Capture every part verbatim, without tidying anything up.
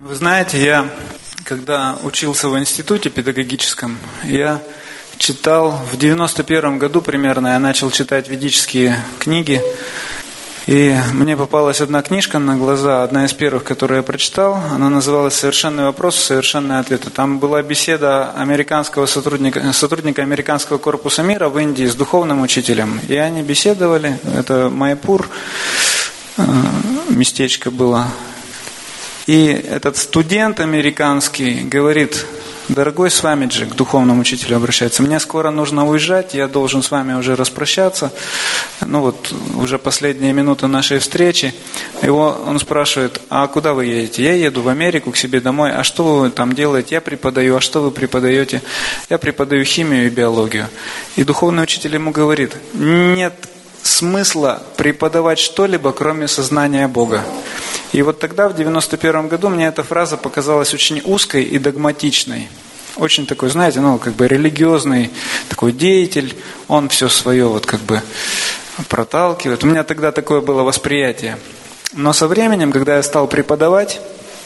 Вы знаете, я, когда учился в институте педагогическом, я читал, в девяносто первом году примерно я начал читать ведические книги, и мне попалась одна книжка на глаза, одна из первых, которую я прочитал, она называлась «Совершенный вопрос, совершенные ответы». Там была беседа американского сотрудника, сотрудника американского корпуса мира в Индии с духовным учителем, и они беседовали, это Майпур, местечко было. И этот студент американский говорит: дорогой Свамиджи, к духовному учителю обращается, мне скоро нужно уезжать, я должен с вами уже распрощаться. Ну вот, уже последние минуты нашей встречи. Его, он спрашивает: а куда вы едете? Я еду в Америку к себе домой. А что вы там делаете? Я преподаю. А что вы преподаете? Я преподаю химию и биологию. И духовный учитель ему говорит: нет смысла преподавать что-либо, кроме сознания Бога. И вот тогда, в девяносто первом году, мне эта фраза показалась очень узкой и догматичной. Очень такой, знаете, ну, как бы религиозный такой деятель, он все свое вот как бы проталкивает. У меня тогда такое было восприятие. Но со временем, когда я стал преподавать,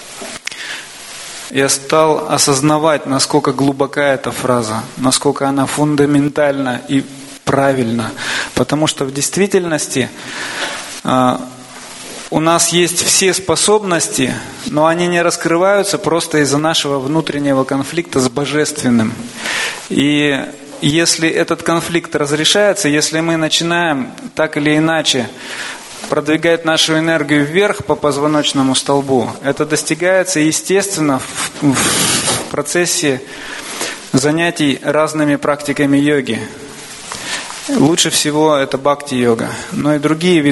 я стал осознавать, насколько глубока эта фраза, насколько она фундаментальна и правильна. Потому что в действительности у нас есть все способности, но они не раскрываются просто из-за нашего внутреннего конфликта с Божественным. И если этот конфликт разрешается, если мы начинаем так или иначе продвигать нашу энергию вверх по позвоночному столбу, это достигается естественно в, в процессе занятий разными практиками йоги. Лучше всего это бхакти-йога, но и другие виды